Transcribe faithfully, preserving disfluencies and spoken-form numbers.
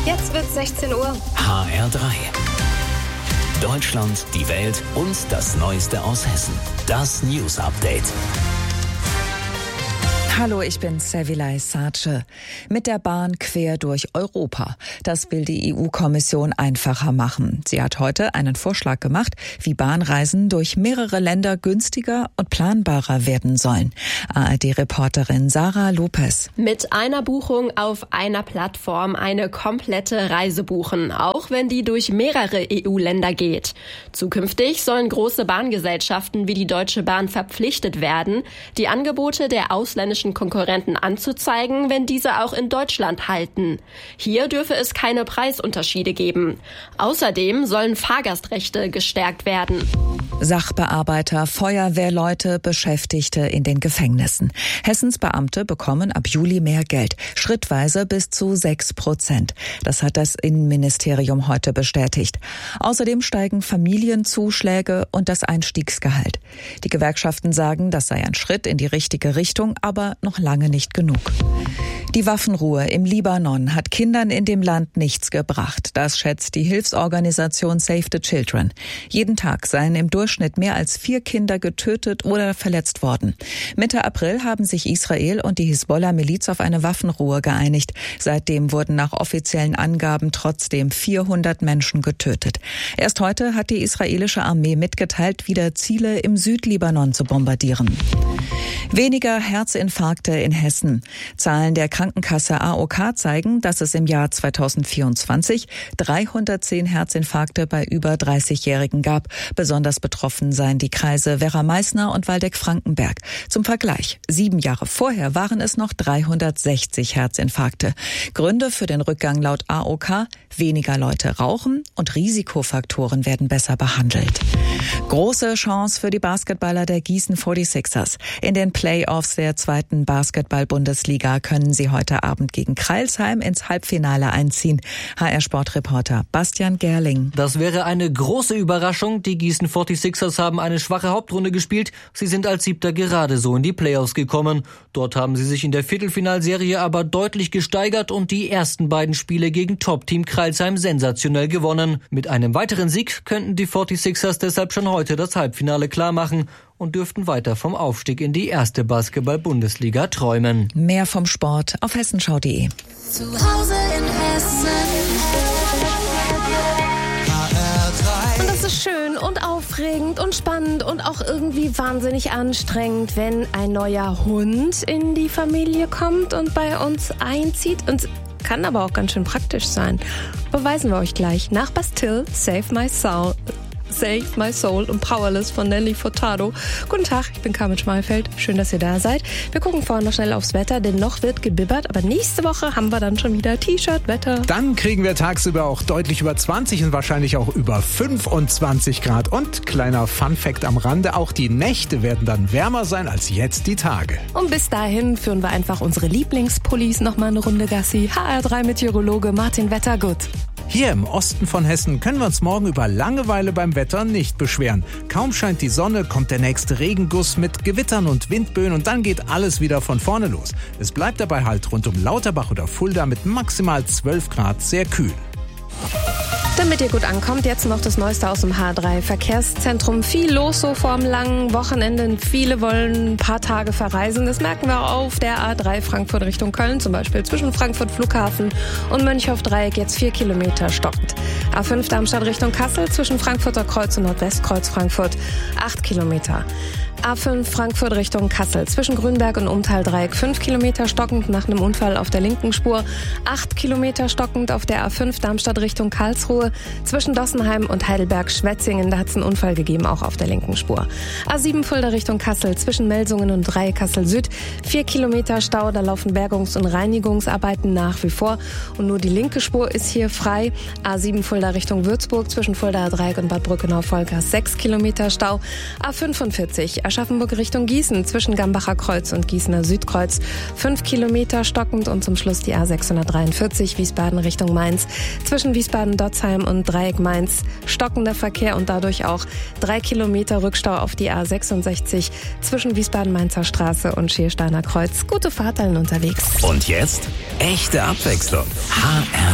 Jetzt wird's sechzehn Uhr. H R drei. Deutschland, die Welt und das Neueste aus Hessen. Das News Update. Hallo, ich bin Sevilay Sace. Mit der Bahn quer durch Europa. Das will die E U-Kommission einfacher machen. Sie hat heute einen Vorschlag gemacht, wie Bahnreisen durch mehrere Länder günstiger und planbarer werden sollen. A R D-Reporterin Sarah Lopez. Mit einer Buchung auf einer Plattform eine komplette Reise buchen, auch wenn die durch mehrere E U-Länder geht. Zukünftig sollen große Bahngesellschaften wie die Deutsche Bahn verpflichtet werden, die Angebote der ausländischen Konkurrenten anzuzeigen, wenn diese auch in Deutschland halten. Hier dürfe es keine Preisunterschiede geben. Außerdem sollen Fahrgastrechte gestärkt werden. Sachbearbeiter, Feuerwehrleute, Beschäftigte in den Gefängnissen. Hessens Beamte bekommen ab Juli mehr Geld, schrittweise bis zu sechs Prozent. Das hat das Innenministerium heute bestätigt. Außerdem steigen Familienzuschläge und das Einstiegsgehalt. Die Gewerkschaften sagen, das sei ein Schritt in die richtige Richtung, aber noch lange nicht genug. Die Waffenruhe im Libanon hat Kindern in dem Land nichts gebracht. Das schätzt die Hilfsorganisation Save the Children. Jeden Tag seien im Durchschnitt mehr als vier Kinder getötet oder verletzt worden. Mitte April haben sich Israel und die Hisbollah-Miliz auf eine Waffenruhe geeinigt. Seitdem wurden nach offiziellen Angaben trotzdem vierhundert Menschen getötet. Erst heute hat die israelische Armee mitgeteilt, wieder Ziele im Südlibanon zu bombardieren. Weniger Herzinfarkte in Hessen. Zahlen der Krankenkasse A O K zeigen, dass es im Jahr zweitausendvierundzwanzig dreihundertzehn Herzinfarkte bei über dreißigjährigen gab. Besonders betroffen seien die Kreise Werra-Meißner und Waldeck-Frankenberg. Zum Vergleich, sieben Jahre vorher waren es noch dreihundertsechzig Herzinfarkte. Gründe für den Rückgang laut A O K: weniger Leute rauchen und Risikofaktoren werden besser behandelt. Große Chance für die Basketballer der Gießen forty-sixers. In den Playoffs der zweiten Basketball-Bundesliga können sie heute Abend gegen Crailsheim ins Halbfinale einziehen. H R-Sportreporter Bastian Gerling. Das wäre eine große Überraschung. Die Gießen forty-sixers haben eine schwache Hauptrunde gespielt. Sie sind als Siebter gerade so in die Playoffs gekommen. Dort haben sie sich in der Viertelfinalserie aber deutlich gesteigert und die ersten beiden Spiele gegen Top-Team Crailsheim sensationell gewonnen. Mit einem weiteren Sieg könnten die forty-sixers deshalb schon heute das Halbfinale klarmachen und dürften weiter vom Aufstieg in die erste Basketball-Bundesliga träumen. Mehr vom Sport auf hessenschau punkt de. Zu Hause in Hessen. H R drei. Und das ist schön und aufregend und spannend und auch irgendwie wahnsinnig anstrengend, wenn ein neuer Hund in die Familie kommt und bei uns einzieht. Und kann aber auch ganz schön praktisch sein. Beweisen wir euch gleich. Nach Bastille, Save My Soul. Save My Soul und Powerless von Nelly Furtado. Guten Tag, ich bin Carmen Schmalfeld. Schön, dass ihr da seid. Wir gucken vorhin noch schnell aufs Wetter, denn noch wird gebibbert. Aber nächste Woche haben wir dann schon wieder T-Shirt-Wetter. Dann kriegen wir tagsüber auch deutlich über zwanzig und wahrscheinlich auch über fünfundzwanzig Grad. Und kleiner Fun-Fact am Rande, auch die Nächte werden dann wärmer sein als jetzt die Tage. Und bis dahin führen wir einfach unsere Lieblingspullis noch mal eine Runde Gassi. H R drei Meteorologe Martin Wettergut. Hier im Osten von Hessen können wir uns morgen über Langeweile beim Wetter nicht beschweren. Kaum scheint die Sonne, kommt der nächste Regenguss mit Gewittern und Windböen und dann geht alles wieder von vorne los. Es bleibt dabei halt rund um Lauterbach oder Fulda mit maximal zwölf Grad sehr kühl. Damit ihr gut ankommt, jetzt noch das Neueste aus dem H drei Verkehrszentrum. Viel los so vor dem langen Wochenende. Viele wollen ein paar Tage verreisen. Das merken wir auch auf der A drei Frankfurt Richtung Köln zum Beispiel. Zwischen Frankfurt Flughafen und Mönchhof-Dreieck jetzt vier Kilometer stockend. A fünf Darmstadt Richtung Kassel zwischen Frankfurter Kreuz und Nordwestkreuz Frankfurt acht Kilometer. A fünf Frankfurt Richtung Kassel. Zwischen Grünberg und Umtal-Dreieck fünf Kilometer stockend nach einem Unfall auf der linken Spur. acht Kilometer stockend auf der A fünf Darmstadt Richtung Karlsruhe. Zwischen Dossenheim und Heidelberg-Schwetzingen. Da hat es einen Unfall gegeben, auch auf der linken Spur. A sieben Fulda Richtung Kassel. Zwischen Melsungen und Dreieck Kassel Süd. vier Kilometer Stau. Da laufen Bergungs- und Reinigungsarbeiten nach wie vor. Und nur die linke Spur ist hier frei. A sieben Fulda Richtung Würzburg. Zwischen Fulda Dreieck und Bad Brückenau-Vollgas sechs Kilometer Stau. A fünfundvierzig Aschaffenburg Richtung Gießen zwischen Gambacher Kreuz und Gießener Südkreuz fünf Kilometer stockend und zum Schluss die A sechshundertdreiundvierzig Wiesbaden Richtung Mainz zwischen Wiesbaden-Dotzheim und Dreieck Mainz stockender Verkehr und dadurch auch drei Kilometer Rückstau auf die A sechsundsechzig zwischen Wiesbaden-Mainzer Straße und Schiersteiner Kreuz. Gute Fahrt allen unterwegs. Und jetzt echte Abwechslung. H R